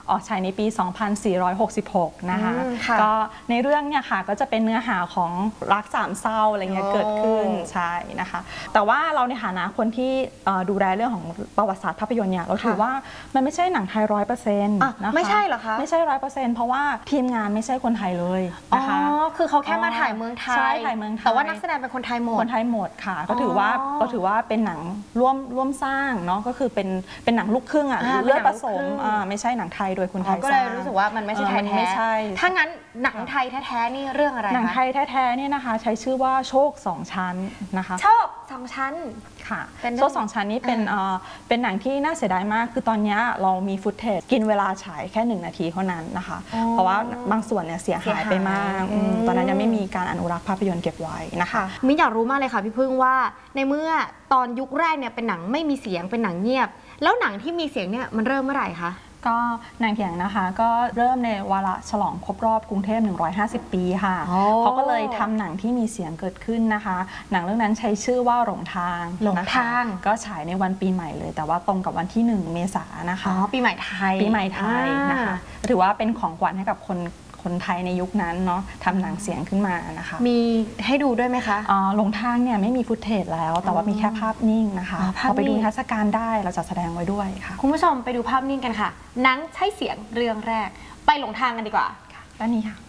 ออกฉายในปี 2466 นะคะก็ในเรื่องเนี่ยค่ะก็จะเป็นเนื้อหาของรักสามเศร้าอะไรเงี้ยเกิดขึ้นใช่นะคะแต่ว่าเราในฐานะคนที่ดูแลเรื่องของประวัติศาสตร์ภาพยนตร์เนี่ยเราถือว่ามันไม่ใช่หนังไทย100%นะคะไม่ใช่เหรอคะไม่ใช่100%เพราะว่าทีมงานไม่ใช่คนไทยเลยนะคะคือเขาแค่มาถ่ายเมืองไทยใช่ถ่ายเมืองไทยแต่ว่านักแสดงเป็นคนไทยหมดคนไทยหมดค่ะก็ถือว่าเป็นหนังร่วมสร้างเนาะก็คือเป็นหนังลูกครึ่งเลือดผสมไม่ใช่หนังไทยโดยคนไทยก็เลยรู้สึกว่ามันไม่ใช่ไทยแท้ถ้างั้นหนังไทยแท้ๆนี่เรื่องอะไรคะหนังไทยแท้ๆเนี่ยนะคะใช้ชื่อว่าโชค2 ชั้นนะคะโชค2 ชั้นค่ะโชค2 ชั้นนี้เป็นหนังที่น่าเสียดายมากคือตอนนี้เรามีฟุตเทจกินเวลาฉายแค่1 นาทีเท่านั้นนะคะเพราะว่าบางส่วนเนี่ยเสียหายไปมากตอนนั้นยังไม่มีการอนุรักษ์ภาพยนตร์เก็บไว้นะคะมิ้นอยากรู้มากเลยค่ะพี่พึ่งว่าในเมื่อตอนยุคแรกเนี่ยเป็นหนังไม่มีเสียงเป็นหนังเงียบแล้วหนังที่มีเสียงเนี่ยมันเริ่มเมื่อไหร่คะก็หนังเถียงนะคะก็เริ่มในวาระฉลองครบรอบกรุงเทพ150 ปีค่ะเขาก็เลยทำหนังที่มีเสียงเกิดขึ้นนะคะหนังเรื่องนั้นใช้ชื่อว่าหลงทางก็ฉายในวันปีใหม่เลยแต่ว่าตรงกับวันที่1 เมษายนนะคะปีใหม่ไทยนะคะถือว่าเป็นของขวัญให้กับคนไทยในยุคนั้นเนาะทำหนังเสียงขึ้นมานะคะมีให้ดูด้วยไหมคะหลงทางเนี่ยไม่มีฟุตเทจแล้วแต่ว่ามีแค่ภาพนิ่งนะคะพอไปดูนิทรรศการได้เราจะแสดงไว้ด้วยค่ะคุณผู้ชมไปดูภาพนิ่งกันค่ะหนังใช้เสียงเรื่องแรกไปหลงทางกันดีกว่าด้านนี้ค่ะ